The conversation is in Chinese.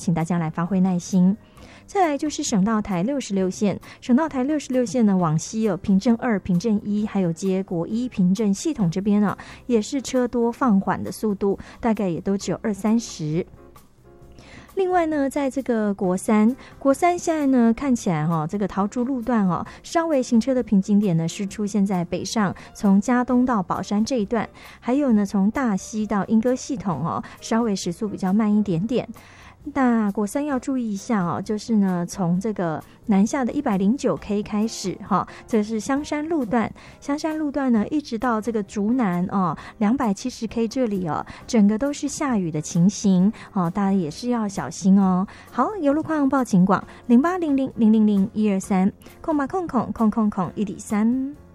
请大家来发挥耐心。再来就是省道台66线，省道台66线呢，往西有平镇2、平镇1，还有接国一平镇系统这边啊，也是车多放缓的速度，大概也都只有20-30。另外呢，在这个国三现在呢看起来这个桃竹路段稍微行车的瓶颈点呢是出现在北上，从嘉东到宝山这一段，还有呢从大溪到莺歌系统稍微时速比较慢一点点。那国三要注意一下就是呢，从这个南下的109K 开始这是香山路段呢，一直到这个竹南270K 这里整个都是下雨的情形大家也是要小心哦。好，有路况报警广0800000123，空103。